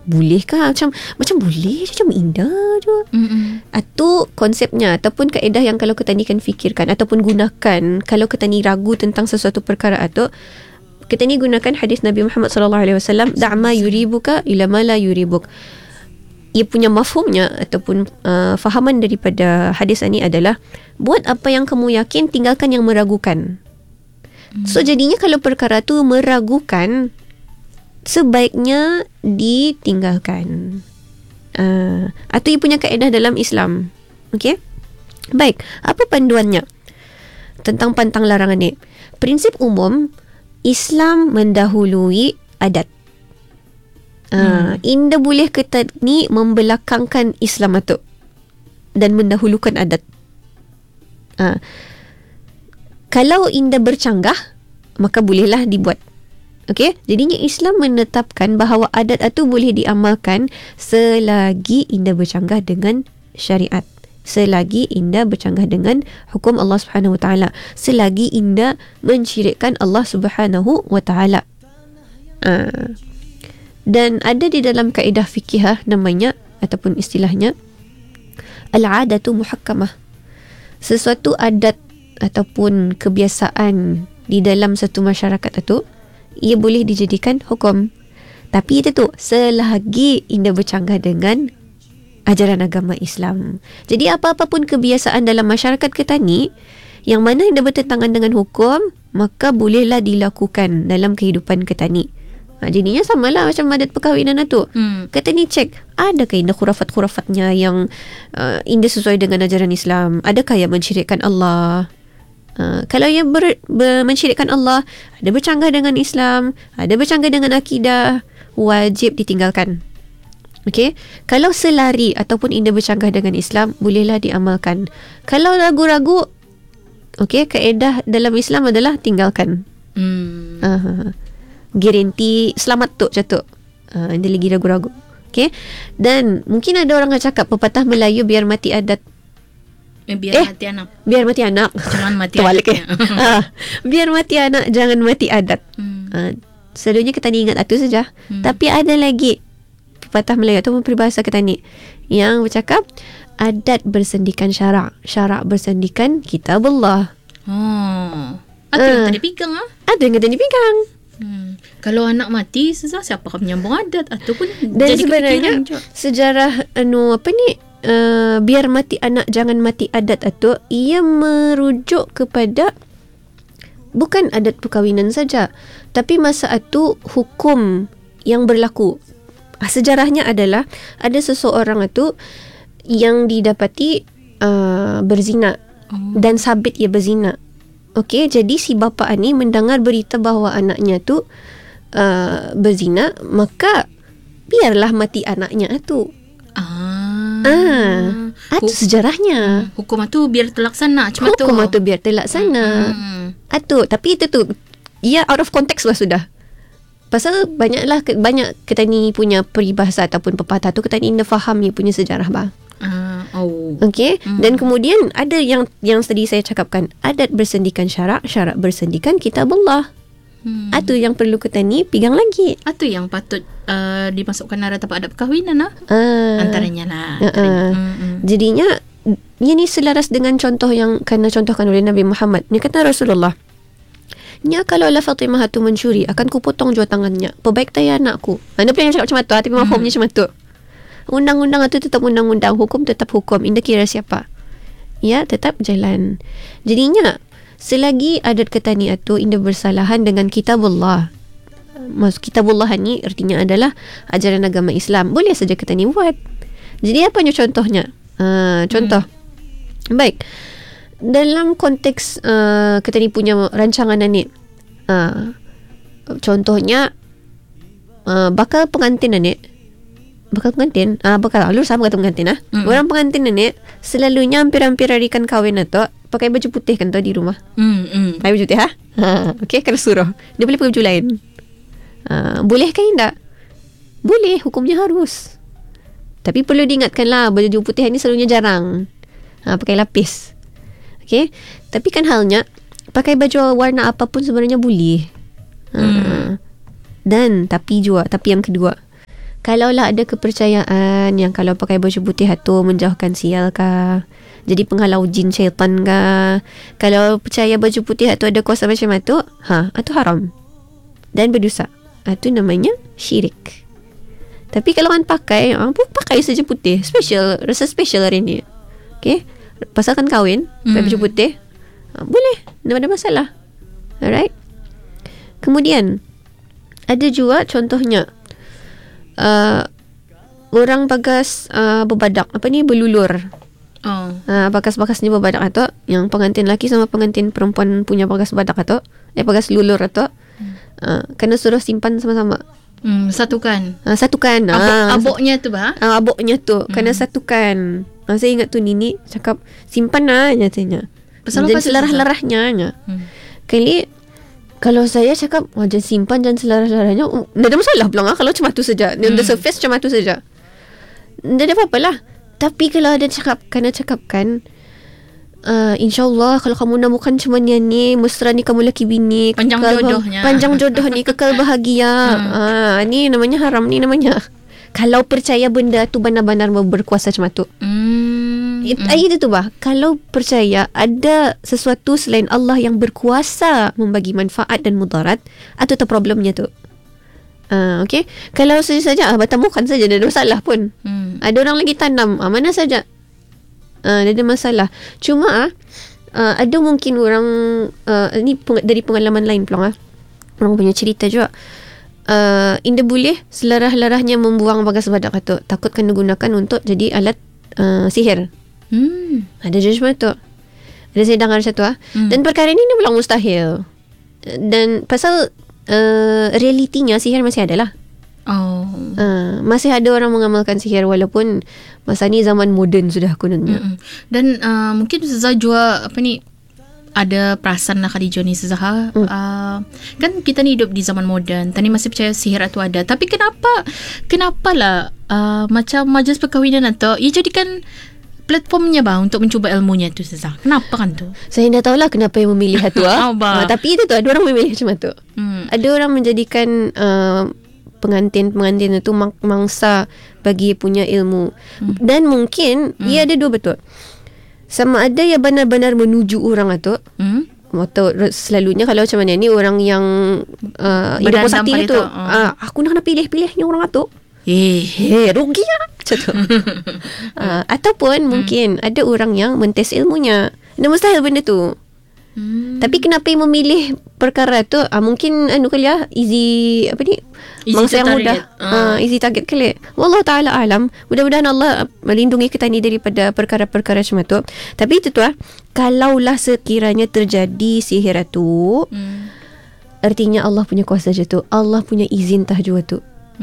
bolehkah? Macam boleh je, macam indah je. Itu konsepnya ataupun kaedah yang kalau kita ni kan fikirkan ataupun gunakan kalau kita ni ragu tentang sesuatu perkara itu, kita ni gunakan hadis Nabi Muhammad SAW, da'ma yuribuka ila ma la yuribuk. Ia punya mafhumnya ataupun fahaman daripada hadis ini adalah buat apa yang kamu yakin, tinggalkan yang meragukan. So jadinya kalau perkara tu meragukan, sebaiknya ditinggalkan. Atau ia punya kaedah dalam Islam. Okey? Baik, apa panduannya tentang pantang larangan ni? Prinsip umum, Islam mendahului adat. Indah boleh kita ni membelakangkan Islam itu dan mendahulukan adat. Kalau indah bercanggah, maka bolehlah dibuat. Okey, jadinya Islam menetapkan bahawa adat itu boleh diamalkan selagi indah bercanggah dengan syariat, selagi indah bercanggah dengan hukum Allah Subhanahu Wa Taala, selagi indah mensyirikkan Allah Subhanahu Wa Taala. Dan ada di dalam kaedah fikih namanya ataupun istilahnya al-adatu muhakkamah. Sesuatu adat ataupun kebiasaan di dalam satu masyarakat itu, ia boleh dijadikan hukum. Tapi itu tu selagi indah bercanggah dengan ajaran agama Islam. Jadi apa-apa pun kebiasaan dalam masyarakat kita ni yang mana yang bertentangan dengan hukum, maka bolehlah dilakukan dalam kehidupan kita ni. Jadinya samalah macam adat perkahwinan tu. Kita ni cek, adakah indah khurafat-khurafatnya yang indah sesuai dengan ajaran Islam? Adakah yang mensyirikkan Allah? Kalau yang mensyirikkan Allah, ada bercanggah dengan Islam, ada bercanggah dengan akidah, wajib ditinggalkan. Okey, kalau selari ataupun indah bercanggah dengan Islam, bolehlah diamalkan. Kalau ragu-ragu, okey, kaedah dalam Islam adalah tinggalkan. Garanti selamat tu jatuh. Dia lagi ragu-ragu. Okey, dan mungkin ada orang yang cakap pepatah Melayu, biar mati adat, mati anak. Biar mati anak, jangan mati adat. Biar mati anak, jangan mati adat. Selalunya kita ni ingat itu saja. Tapi ada lagi pepatah Melayu ataupun peribahasa kita ni yang bercakap adat bersendikan syarak, syarak bersendikan kitabullah. Ada yang tak dipegang Ada yang tak dipegang. Kalau anak mati, siapa akan menyambung adat ataupun dan jadi sebenarnya sejarah biar mati anak jangan mati adat itu, ia merujuk kepada bukan adat perkahwinan saja, tapi masa itu hukum yang berlaku. Sejarahnya adalah ada seseorang itu yang didapati berzina dan sabit ia berzina. Okey, jadi si bapa ni mendengar berita bahawa anaknya tu berzina, maka biarlah mati anaknya itu. Itu sejarahnya. Hukum itu biar terlaksana macam tu. Hukum itu biar terlaksana. Tapi itu tu ia out of context lah sudah. Pasal banyak kita ni punya peribahasa ataupun pepatah tu kita ni faham dia punya sejarah bang. Okey, dan kemudian ada yang tadi saya cakapkan, adat bersendikan syarak, syarak bersendikan kitabullah. Itu yang perlu kita ni pegang lagi. Itu yang patut dimasukkan dalam tapak adat perkahwinan antaranya lah. Jadinya ini selaras dengan contoh yang kena contohkan oleh Nabi Muhammad. Ni kata Rasulullah, nya kalau la Fatimah tu mencuri, akan ku potong jua tangannya. Perbaik tayar anakku. Anda pernah cakap macam tu, tapi mafhumnya macam tu. Undang-undang itu tetap undang-undang, hukum tetap hukum. Indah kira siapa, ya tetap jalan. Jadinya selagi adat kita ni itu indah bersalahan dengan kitabullah. Kitabullah ni artinya adalah ajaran agama Islam, boleh saja kita ni buat. Jadi apa contohnya? Contoh. Baik. Dalam konteks kita ni punya rancangan ni, contohnya bakal pengantin ni, bakal lu sama kata pengantin orang pengantin ni selalunya hampir-hampir harikan kahwin atau pakai baju putih kan tu di rumah. Pakai baju putih okey, kalau suruh dia boleh pakai baju lain. Boleh ke tidak? Boleh, hukumnya harus. Tapi perlu diingatkanlah, baju putih ni selalunya jarang pakai lapis. Okey, tapi kan halnya pakai baju warna apapun sebenarnya boleh. Dan tapi yang kedua, Kalaulah ada kepercayaan yang kalau pakai baju putih tu menjauhkan sial kah, jadi penghalau jin syaitan kah, kalau percaya baju putih tu ada kuasa macam tu, itu haram dan berdosa. Itu namanya syirik. Tapi kalau kan pakai saja putih, rasa special hari ni. Okay, pasalkan kahwin pakai baju putih, boleh, tak ada masalah. Alright. Kemudian ada juga contohnya orang bagas berbadak, berlulur. Bagas-bagas ni berbadak atau yang pengantin lelaki sama pengantin perempuan punya bagas badak atau bagas lulur atau kena suruh simpan sama-sama. Satukan. Aboknya tu aboknya tu kena satukan. Saya ingat tu Nini cakap simpan nyatanya. Dan selarah-larahnya. Kali kalau saya cakap jangan simpan, jangan selarah-larahnya, tak ada masalah pula kalau cuma tu saja. On the surface cuma tu saja, tak ada apa-apa lah. Tapi kalau ada kena cakapkan, InsyaAllah kalau kamu namukan cuma ni, mesra ni kamu laki bini, panjang jodoh ni, kekal bahagia. Ni namanya haram, ni namanya. Kalau percaya benda tu benar-benar berkuasa macam tu. Itu tu kalau percaya ada sesuatu selain Allah yang berkuasa membagi manfaat dan mudarat, atau tu problemnya tu. Okay. Kalau saja tamukan saja, tak ada masalah pun. Ada orang lagi tanam, mana saja, tak ada masalah. Cuma ada mungkin orang ni dari pengalaman lain pula, orang punya cerita juga. Indah boleh selarah-larahnya membuang bagas badak tu, takut kena gunakan untuk jadi alat sihir. Ada judgement tu. Ada saya dengar satu Dan perkara ni pula mustahil. Dan pasal realitinya sihir masih ada lah. Masih ada orang mengamalkan sihir walaupun masa ni zaman moden sudah kononnya. Dan mungkin Ustazah juga ada perasan lah Khadijah ni Ustazah. Kan kita ni hidup di zaman moden, tadi masih percaya sihir tu ada. Tapi kenapa lah macam majlis perkahwinan atau ia jadikan platformnya untuk mencuba ilmunya tu Ustazah. Kenapa kan tu? Saya dah tahulah kenapa yang memilih tu. Tapi itu tu ada orang memilih macam tu. Ada orang menjadikan pengantin itu mangsa bagi punya ilmu. Dan mungkin ia ada dua betul. Sama ada yang benar-benar menuju orang tu. Atau selalunya kalau macam mana ni orang yang hidup positif tu, aku nak pilih ni orang tu. Rugi lah macam tu. Ataupun mungkin ada orang yang mentes ilmunya. Dia mustahil benda tu. Tapi kenapa yang memilih perkara tu? Mungkin kali easy mangsa yang mudah, easy target kali. Wallahu ta'ala alam. Mudah-mudahan Allah melindungi kita ni daripada perkara-perkara macam tu. Tapi itu tu kalaulah sekiranya terjadi sihir tu, artinya Allah punya kuasa je tu. Allah punya izin tahjua tu.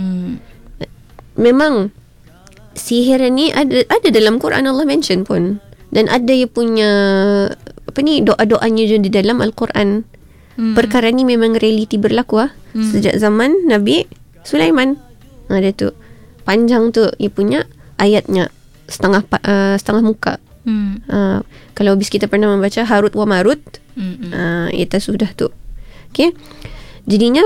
Memang sihir ni ada dalam Quran, Allah mention pun. Dan ada yang punya doa-doanya je di dalam Al-Quran. Perkara ni memang realiti berlaku sejak zaman Nabi Sulaiman. Ada tu panjang tu ia punya ayatnya, setengah muka. Kalau bis kita pernah membaca Harut wa Marut, itu sudah tu. Okay. Jadinya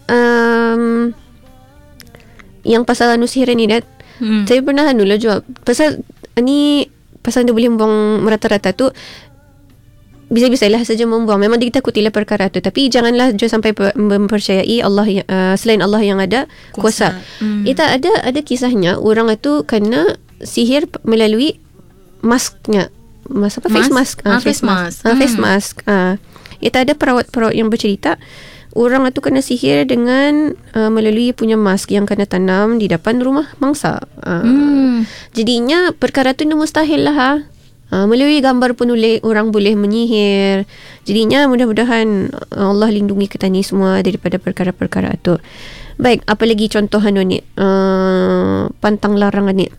yang pasal sihir ni saya pernah lah juga pasal dia boleh membuang merata-rata tu. Bisa-bisalah saja membuang. Memang kita takutilah perkara tu, tapi janganlah juga sampai mempercayai Allah selain Allah yang ada kuasa. Kita ada kisahnya orang itu kena sihir melalui masknya. Face mask. Face mask. Kita ada perawat-perawat yang bercerita orang itu kena sihir dengan melalui punya mask yang kena tanam di depan rumah mangsa. Jadinya perkara tu mustahil lah. Melalui gambar pun orang boleh menyihir. Jadinya mudah-mudahan Allah lindungi kita ni semua daripada perkara-perkara tu. Baik, apa lagi contoh ni? Pantang larangan ni.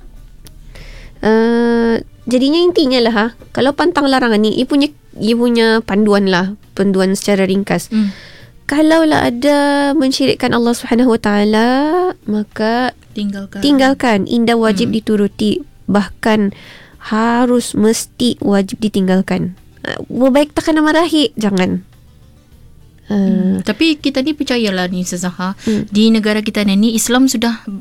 Jadinya intinya lah kalau pantang larangan ni ia punya panduan secara ringkas. Kalaulah ada mensyirikkan Allah Subhanahu Wa Taala, maka tinggalkan. Indah wajib dituruti, bahkan harus mesti wajib ditinggalkan. Baik tak kena marahi, jangan. Tapi kita ni percayalah ni Ustazah, di negara kita ni Islam sudah